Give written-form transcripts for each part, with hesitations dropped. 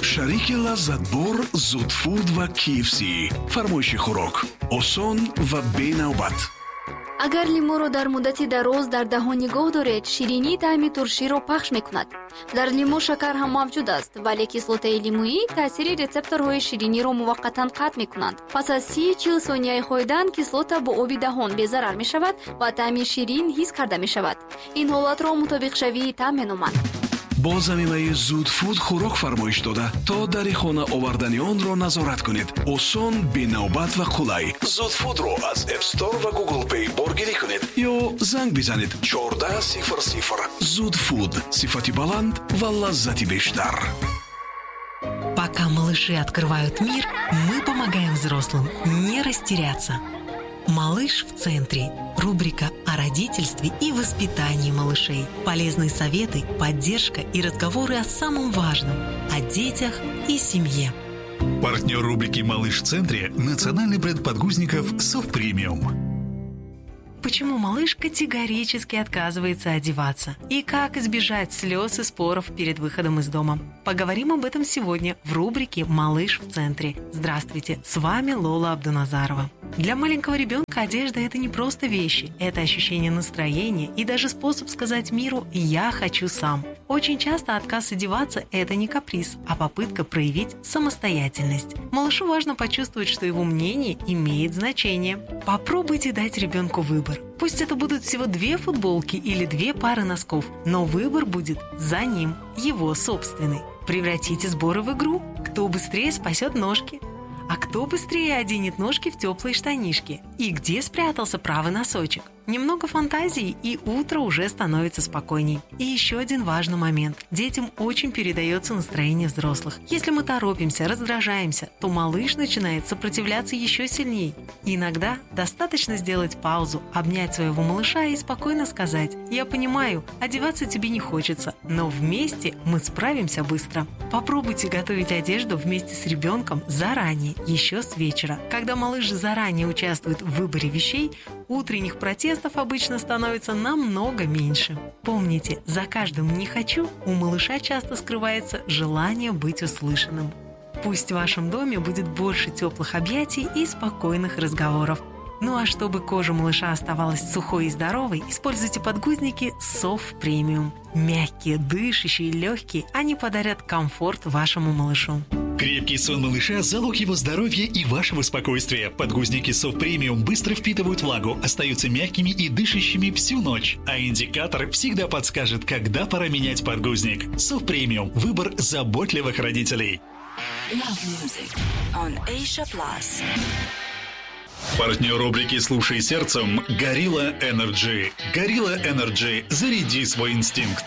шарики лаззатбор Зудфуд ва KFC. фармоиши хӯрок осон ва бенавбат. агар лиморо дар муддати дароз дар даҳон нигоҳ доред, ширинии таъми турширо пахш мекунад. дар лимо шакар ҳам мавҷуд аст, вале кислотаи лимоӣ таъсири рецепторҳои шириниро муваққатан қатъ мекунанд. пас аз 30-40 сонияи хойдан кислота бо оби даҳон безарар мешавад ва таъми ширин ҳис карда мешавад. ин ҳолатро мутобиқшавии таъм меноманд. бо замимаи Зудфуд хӯрок фармоиш дода то дари хона овардани онро назорат кунед. осон, бенавбат ва қулай. Зудфудро аз App Store ва Google Play боргирӣ кунед ё занг бизанед 1400. Зудфуд, сифати баланд ва лаззати бештар. Пока малыши открывают мир, мы помогаем взрослым не растеряться. «Малыш в центре» – рубрика о родительстве и воспитании малышей. Полезные советы, поддержка и разговоры о самом важном – о детях и семье. Партнер рубрики «Малыш в центре» – национальный бренд подгузников «Soft Premium». Почему малыш категорически отказывается одеваться? И как избежать слез и споров перед выходом из дома? Поговорим об этом сегодня в рубрике «Малыш в центре». Здравствуйте, с вами Лола Абдуназарова. Для маленького ребенка одежда – это не просто вещи, это ощущение настроения и даже способ сказать миру «я хочу сам». Очень часто отказ одеваться – это не каприз, а попытка проявить самостоятельность. Малышу важно почувствовать, что его мнение имеет значение. Попробуйте дать ребенку выбор. Пусть это будут всего 2 футболки или 2 пары носков, но выбор будет за ним, его собственный. Превратите сборы в игру. Кто быстрее спасет ножки? А кто быстрее оденет ножки в теплые штанишки? И где спрятался правый носочек? Немного фантазии, и утро уже становится спокойней. И еще один важный момент. Детям очень передается настроение взрослых. Если мы торопимся, раздражаемся, то малыш начинает сопротивляться еще сильнее. Иногда достаточно сделать паузу, обнять своего малыша и спокойно сказать: «Я понимаю, одеваться тебе не хочется, но вместе мы справимся быстро». Попробуйте готовить одежду вместе с ребенком заранее, еще с вечера. Когда малыш заранее участвует в выборе вещей, утренних протестов обычно становится намного меньше. Помните, за каждым «не хочу» у малыша часто скрывается желание быть услышанным. Пусть в вашем доме будет больше теплых объятий и спокойных разговоров. Ну а чтобы кожа малыша оставалась сухой и здоровой, используйте подгузники Soft Premium. Мягкие, дышащие, легкие, они подарят комфорт вашему малышу. Крепкий сон малыша – залог его здоровья и вашего спокойствия. Подгузники Soft Premium быстро впитывают влагу, остаются мягкими и дышащими всю ночь. А индикатор всегда подскажет, когда пора менять подгузник. Soft Premium – выбор заботливых родителей. Love Music on Asia Plus. Партнер рубрики «Слушай сердцем» – Gorilla Energy. Gorilla Energy – заряди свой инстинкт.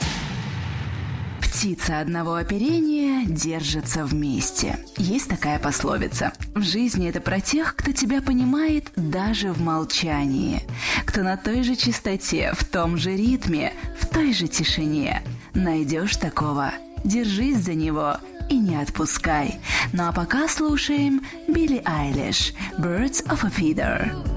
Птица одного оперения держится вместе. Есть такая пословица. В жизни это про тех, кто тебя понимает даже в молчании. Кто на той же частоте, в том же ритме, в той же тишине. Найдешь такого, держись за него и не отпускай. Ну а пока слушаем Билли Айлиш «Birds of a Feather».